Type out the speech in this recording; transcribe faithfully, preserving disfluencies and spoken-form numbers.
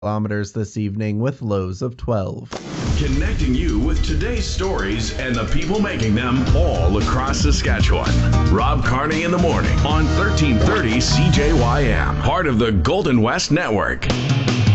kilometers this evening with lows of twelve. Connecting you with today's stories and the people making them all across Saskatchewan. Rob Carney in the morning on thirteen thirty C J Y M, part of the Golden West Network.